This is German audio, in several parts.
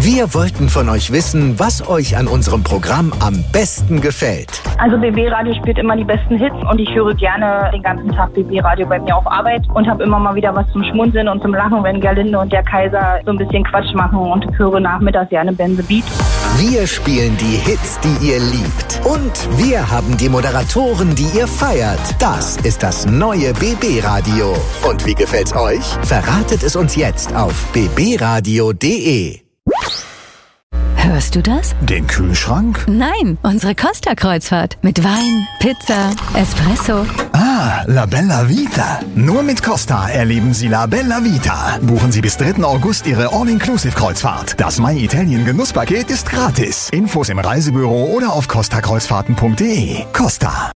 Wir wollten von euch wissen, was euch an unserem Programm am besten gefällt. Also BB Radio spielt immer die besten Hits und ich höre gerne den ganzen Tag BB Radio bei mir auf Arbeit und habe immer mal wieder was zum Schmunzeln und zum Lachen, wenn Gerlinde und der Kaiser so ein bisschen Quatsch machen, und höre nachmittags gerne Benze Beat. Wir spielen die Hits, die ihr liebt. Und wir haben die Moderatoren, die ihr feiert. Das ist das neue BB Radio. Und wie gefällt's euch? Verratet es uns jetzt auf bbradio.de. Hörst du das? Den Kühlschrank? Nein, unsere Costa-Kreuzfahrt. Mit Wein, Pizza, Espresso. Ah, La Bella Vita. Nur mit Costa erleben Sie La Bella Vita. Buchen Sie bis 3. August Ihre All-Inclusive-Kreuzfahrt. Das My Italien Genusspaket ist gratis. Infos im Reisebüro oder auf costakreuzfahrten.de. Costa.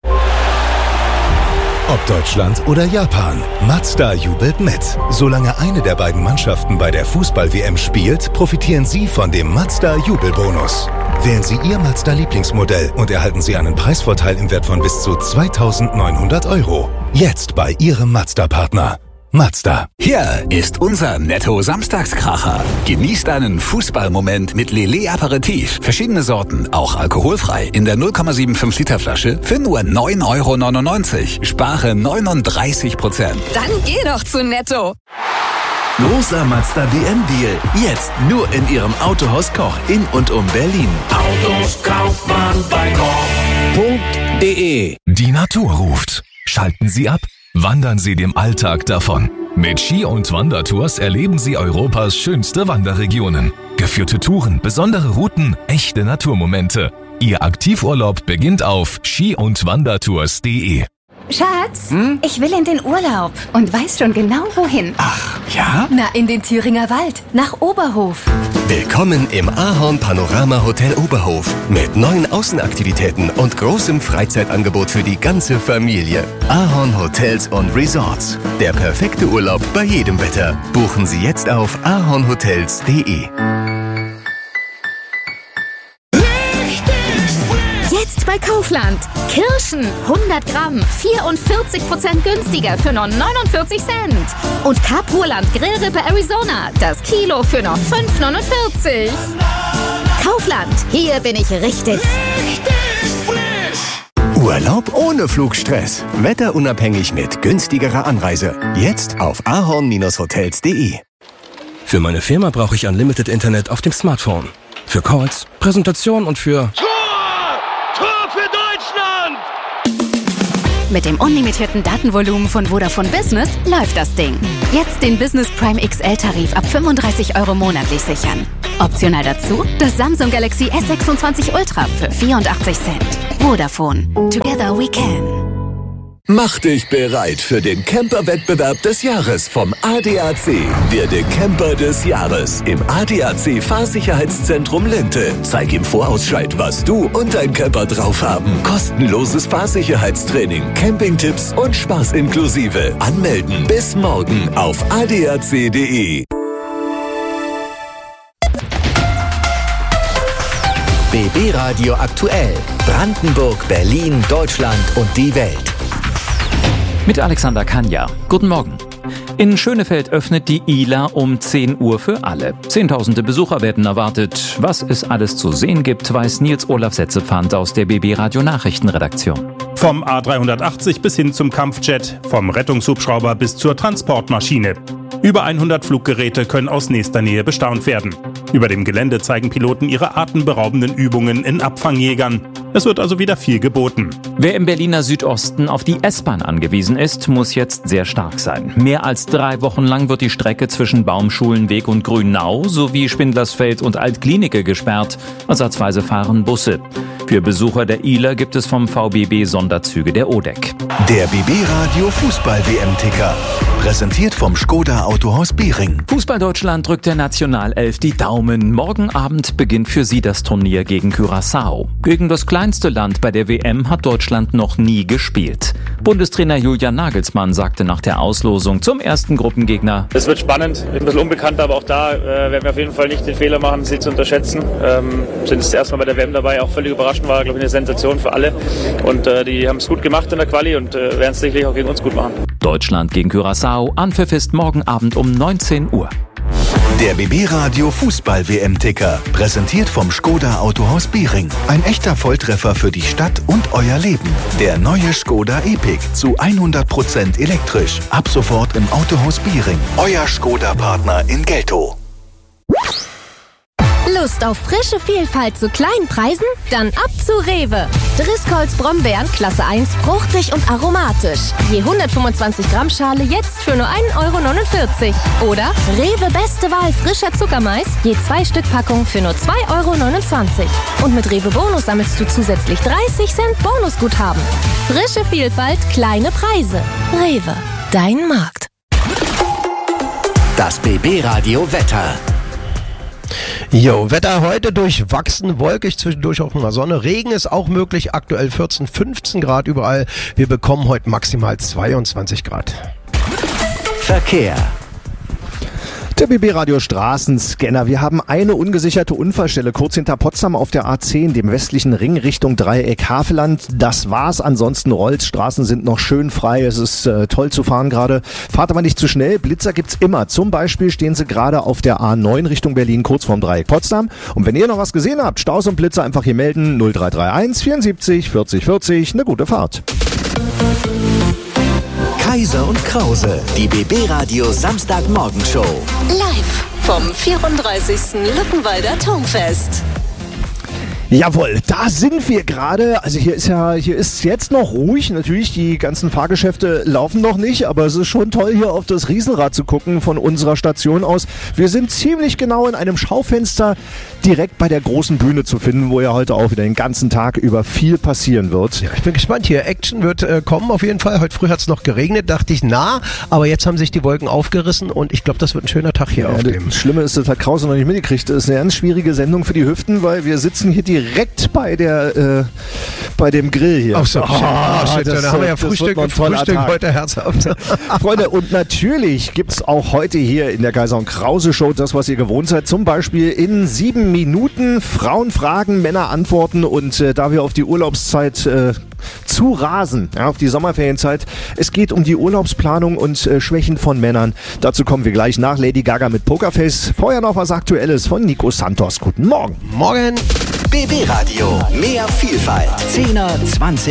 Ob Deutschland oder Japan, Mazda jubelt mit. Solange eine der beiden Mannschaften bei der Fußball-WM spielt, profitieren Sie von dem Mazda-Jubelbonus. Wählen Sie Ihr Mazda-Lieblingsmodell und erhalten Sie einen Preisvorteil im Wert von bis zu 2.900 €. Jetzt bei Ihrem Mazda-Partner. Mazda. Hier ist unser Netto-Samstagskracher. Genießt einen Fußballmoment mit Lele Aperitif. Verschiedene Sorten, auch alkoholfrei. In der 0,75 Liter Flasche für nur 9,99 €. Spare 39%. Dann geh doch zu Netto. Großer Mazda WM-Deal. Jetzt nur in Ihrem Autohaus Koch in und um Berlin. Autos kauft man bei Koch.de. Die Natur ruft. Schalten Sie ab. Wandern Sie dem Alltag davon. Mit Ski- und Wandertours erleben Sie Europas schönste Wanderregionen. Geführte Touren, besondere Routen, echte Naturmomente. Ihr Aktivurlaub beginnt auf ski-und-wandertours.de. Schatz, ich will in den Urlaub und weiß schon genau wohin. Ach, ja? Na, in den Thüringer Wald, nach Oberhof. Willkommen im Ahorn Panorama Hotel Oberhof mit neuen Außenaktivitäten und großem Freizeitangebot für die ganze Familie. Ahorn Hotels und Resorts. Der perfekte Urlaub bei jedem Wetter. Buchen Sie jetzt auf ahornhotels.de. Jetzt bei Kaufland. Kirschen 100 Gramm, 44% günstiger für nur 49 Cent. Und Kapurland Grillrippe Arizona, das Kilo für nur 5,49. Kaufland, hier bin ich richtig frisch. Urlaub ohne Flugstress. Wetterunabhängig mit günstigerer Anreise. Jetzt auf ahorn-hotels.de. Für meine Firma brauche ich Unlimited Internet auf dem Smartphone. Für Calls, Präsentation und für... Mit dem unlimitierten Datenvolumen von Vodafone Business läuft das Ding. Jetzt den Business Prime XL-Tarif ab 35 € monatlich sichern. Optional dazu das Samsung Galaxy S26 Ultra für 84 Cent. Vodafone. Together we can. Mach dich bereit für den Camper-Wettbewerb des Jahres vom ADAC. Werde Camper des Jahres im ADAC Fahrsicherheitszentrum Linte. Zeig im Vorausscheid, was du und dein Camper drauf haben. Kostenloses Fahrsicherheitstraining, Campingtipps und Spaß inklusive. Anmelden bis morgen auf adac.de. BB Radio aktuell. Brandenburg, Berlin, Deutschland und die Welt. Mit Alexander Kanja. Guten Morgen. In Schönefeld öffnet die ILA um 10 Uhr für alle. Zehntausende Besucher werden erwartet. Was es alles zu sehen gibt, weiß Nils-Olaf Setzepfand aus der BB Radio Nachrichtenredaktion. Vom A380 bis hin zum Kampfjet, vom Rettungshubschrauber bis zur Transportmaschine. Über 100 Fluggeräte können aus nächster Nähe bestaunt werden. Über dem Gelände zeigen Piloten ihre atemberaubenden Übungen in Abfangjägern. Es wird also wieder viel geboten. Wer im Berliner Südosten auf die S-Bahn angewiesen ist, muss jetzt sehr stark sein. Mehr als 3 Wochen lang wird die Strecke zwischen Baumschulenweg und Grünau sowie Spindlersfeld und Altklinike gesperrt. Ersatzweise fahren Busse. Für Besucher der ILA gibt es vom VBB Sonderzüge der ODEC. Der BB Radio Fußball-WM-Ticker. Präsentiert vom Škoda Autohaus Bering. Fußball Deutschland drückt der Nationalelf die Daumen. Morgen Abend beginnt für sie das Turnier gegen Curaçao. Gegen das kleinste Land bei der WM hat Deutschland noch nie gespielt. Bundestrainer Julian Nagelsmann sagte nach der Auslosung zum ersten Gruppengegner: Es wird spannend, ein bisschen unbekannt, aber auch da werden wir auf jeden Fall nicht den Fehler machen, sie zu unterschätzen. Sind das erste Mal bei der WM dabei, auch völlig überraschend, war, glaube ich, eine Sensation für alle. Und die haben es gut gemacht in der Quali und werden es sicherlich auch gegen uns gut machen. Deutschland gegen Curaçao, Anpfiff ist morgen Abend um 19 Uhr. Der BB Radio Fußball-WM-Ticker. Präsentiert vom Skoda Autohaus Biering. Ein echter Volltreffer für die Stadt und euer Leben. Der neue Skoda Epic zu 100% elektrisch. Ab sofort im Autohaus Biering. Euer Skoda-Partner in Geltow. Lust auf frische Vielfalt zu kleinen Preisen? Dann ab zu Rewe. Driscolls Brombeeren Klasse 1, fruchtig und aromatisch. Je 125 Gramm Schale jetzt für nur 1,49 €. Oder Rewe beste Wahl frischer Zuckermais, je 2 Stück Packung für nur 2,29 €. Und mit Rewe Bonus sammelst du zusätzlich 30 Cent Bonusguthaben. Frische Vielfalt, kleine Preise. Rewe, dein Markt. Das BB Radio Wetter. Jo, Wetter heute durchwachsen, wolkig, zwischendurch auch mal Sonne. Regen ist auch möglich, aktuell 14, 15 Grad überall. Wir bekommen heute maximal 22 Grad. Verkehr. Der BB-Radio Straßenscanner. Wir haben eine ungesicherte Unfallstelle kurz hinter Potsdam auf der A10, dem westlichen Ring Richtung Dreieck Havelland. Das war's. Ansonsten rollt's. Straßen sind noch schön frei. Es ist toll zu fahren gerade. Fahrt aber nicht zu schnell. Blitzer gibt's immer. Zum Beispiel stehen sie gerade auf der A9 Richtung Berlin, kurz vorm Dreieck Potsdam. Und wenn ihr noch was gesehen habt, Staus und Blitzer einfach hier melden. 0331 74 40 40. Eine gute Fahrt. Kaiser und Krause, die BB Radio Samstagmorgenshow. Live vom 34. Luckenwalder Turmfest. Jawohl, da sind wir gerade. Also hier ist jetzt noch ruhig. Natürlich, die ganzen Fahrgeschäfte laufen noch nicht, aber es ist schon toll, hier auf das Riesenrad zu gucken von unserer Station aus. Wir sind ziemlich genau in einem Schaufenster direkt bei der großen Bühne zu finden, wo ja heute auch wieder den ganzen Tag über viel passieren wird. Ja, ich bin gespannt hier. Action wird kommen auf jeden Fall. Heute früh hat es noch geregnet, dachte ich, aber jetzt haben sich die Wolken aufgerissen und ich glaube, das wird ein schöner Tag hier auf dem. Das Schlimme ist, das hat Krause noch nicht mitgekriegt. Das ist eine ganz schwierige Sendung für die Hüften, weil wir sitzen hier direkt bei dem Grill hier. Ach so, da haben wir ja Frühstück heute herzhaft. Freunde, und natürlich gibt's auch heute hier in der Kaiser und Krause Show das, was ihr gewohnt seid. Zum Beispiel in 7 Minuten Frauen fragen, Männer antworten und da wir auf die Urlaubszeit zu rasen, ja, auf die Sommerferienzeit. Es geht um die Urlaubsplanung und Schwächen von Männern. Dazu kommen wir gleich nach Lady Gaga mit Pokerface. Vorher noch was Aktuelles von Nico Santos. Guten Morgen. Morgen. BB Radio. Mehr Vielfalt. 10er, 20